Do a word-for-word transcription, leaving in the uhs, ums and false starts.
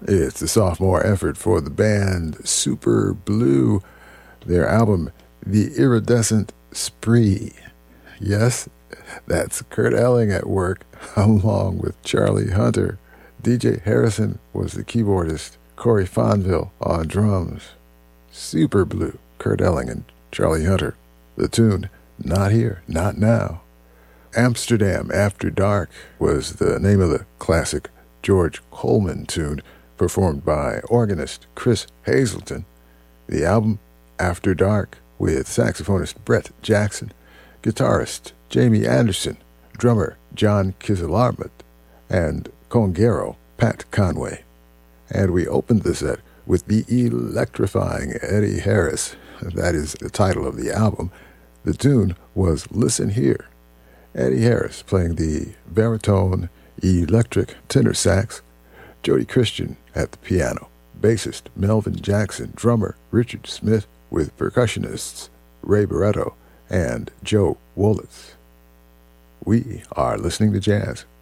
It's the sophomore effort for the band Super Blue, their album The Iridescent Spree. Yes, that's Kurt Elling at work, along with Charlie Hunter. D J Harrison was the keyboardist, Corey Fonville on drums. Super Blue, Kurt Elling and Charlie Hunter. The tune, Not Here, Not Now. Amsterdam After Dark was the name of the classic George Coleman tune, performed by organist Chris Hazelton. The album, After Dark, with saxophonist Brett Jackson, guitarist Jamie Anderson, drummer John Kiselarmut, and conguero Pat Conway. And we opened the set with the electrifying Eddie Harris. That is the title of the album. The tune was Listen Here. Eddie Harris playing the baritone electric tenor sax, Jody Christian at the piano, bassist Melvin Jackson, drummer Richard Smith, with percussionists Ray Barretto and Joe Wolitz. We are listening to jazz.